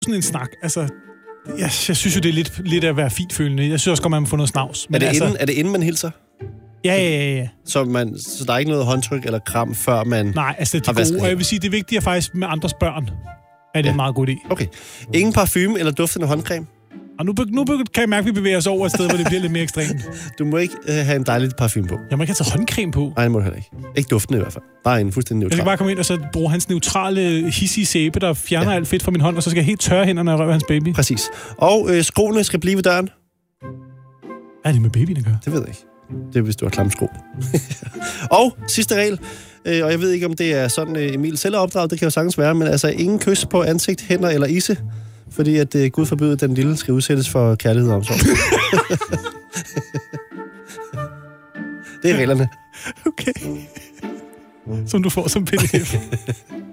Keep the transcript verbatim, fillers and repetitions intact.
sådan en snak, altså... Jeg, jeg synes jo, det er lidt, lidt at være finfølende. Jeg synes også godt, man må få noget snavs. Men er, det altså, inden, er det inden, man hilser? Ja, ja, ja. ja. Så, man, så der er ikke noget håndtryk eller kram, før man Nej, altså det er har de gode, og jeg vil sige, det er vigtigt at faktisk med andres børn. Er det ja. en meget god idé. Okay. Ingen parfume eller duftende håndcreme? Og nu, nu kan jeg mærke, at vi bevæger os over et sted, hvor det bliver lidt mere ekstremt. Du må ikke uh, have en dejlig parfume på. Jeg må ikke have taget håndcreme på. Nej, det må du heller ikke. Ikke duftende i hvert fald. Bare en fuldstændig neutral. Jeg skal bare komme ind og så bruge hans neutrale, hissige sæbe, der fjerner ja. alt fedt fra min hånd, og så skal jeg helt tørre hænder, når jeg rører hans baby. Præcis. Og øh, skoene skal blive ved døren. Hvad er det med babyen at gøre? Det ved jeg ikke. Det er, hvis du har klamme sko. Og sidste regel, øh, og jeg ved ikke, om det er sådan øh, Emil selv er opdraget, det kan jo sagtens være, men altså ingen kys på ansigt, hænder eller isse, fordi at øh, Gud forbyder, at den lille skal udsættes for kærlighed og omsorg. Det er reglerne. Okay. Som du får som P D F.